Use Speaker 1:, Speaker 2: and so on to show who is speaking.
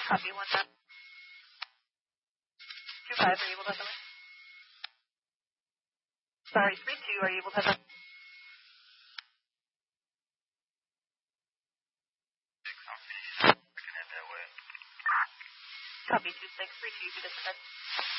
Speaker 1: Copy 1 map. 25, are you able to have them? Sorry, 32, are you able to have them? Copy 26, 32, you can disconnect.